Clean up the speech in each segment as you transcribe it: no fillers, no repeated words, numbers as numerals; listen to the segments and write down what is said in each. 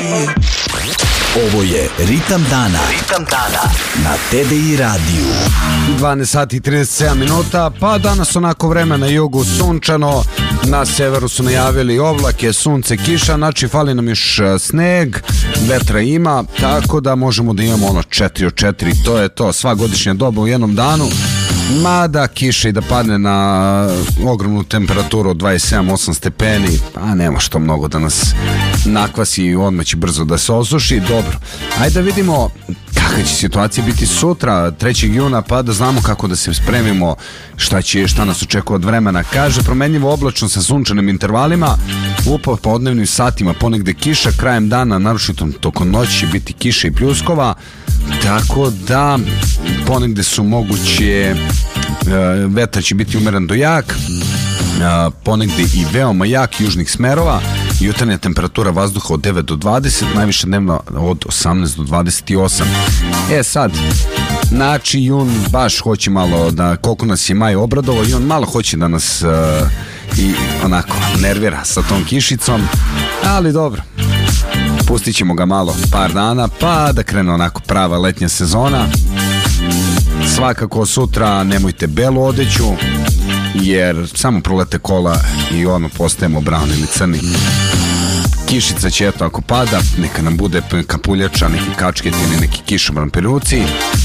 Ovo je Ritam dana. Ritam dana na TDI radiju. 12 sati i 37 minuta, pa danas onako vreme na jugu sunčano, na severu su najavili oblake, sunce, kiša, znači fali nam još sneg, vetra ima, tako da možemo da imamo ono 4 od 4, to je to, sva godišnja doba u jednom danu. Mada kiša i da padne na ogromnu temperaturu od 27-8 stepeni, pa nema što mnogo da nas nakvasi i odmah će brzo da se osuši. Dobro, ajde da vidimo kakva će situacija biti sutra 3. juna, pa da znamo kako da se spremimo, šta nas očekuje od vremena. Kaže, promenljivo oblačno sa sunčanim intervalima, u popodnevnim satima ponegde kiša, krajem dana, naročito tokom noći će biti kiša i pljuskova, tako da ponegde su moguće, vetar će biti umeren do jak, ponegde i veoma jak južnih smerova, jutarnja temperatura vazduha od 9 do 20, najviše dnevno od 18 do 28. Sad, znači jun baš hoće malo da, koliko nas je maj obradovao, i on malo hoće da nas i onako nervira sa tom kišicom, ali dobro, pustit ćemo ga malo par dana pa da krene onako prava letnja sezona. Svakako sutra nemojte belu odeću, jer samo prolete kola i ono postajemo brown ili crni. Kišica će, eto, ako pada, neka nam bude kapuljača, neki kačket ili neki kišobran peruci,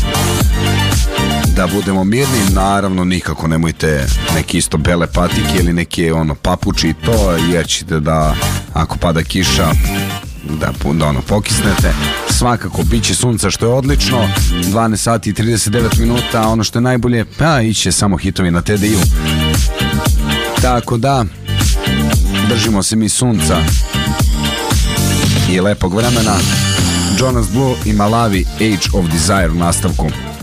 da budemo mirni. Naravno, nikako nemojte neke isto bele patike ili neke ono papuči i to, jer ćete da, ako pada kiša, da ono pokisnete. Svakako bit će sunca, što je odlično. 12 sati i 39 minuta, ono što je najbolje, pa iće samo hitovi na TDI-u, tako da držimo se mi sunca i lepog vremena. Jonas Blue i Malawi, Age of Desire u nastavku.